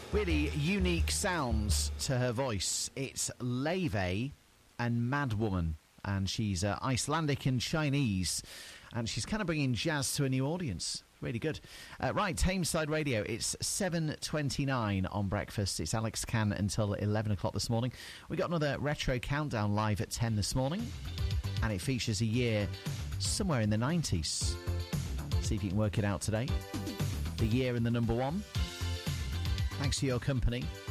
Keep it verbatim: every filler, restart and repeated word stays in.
Really unique sounds to her voice. It's Leve and Madwoman, and she's uh, Icelandic and Chinese, and she's kind of bringing jazz to a new audience. Really good. Uh, right, Tameside Radio. It's seven twenty-nine on breakfast. It's Alex Can until eleven o'clock this morning. We got another retro countdown live at ten this morning, and it features a year somewhere in the nineties. See if you can work it out today. The year and the number one. Thanks for your company.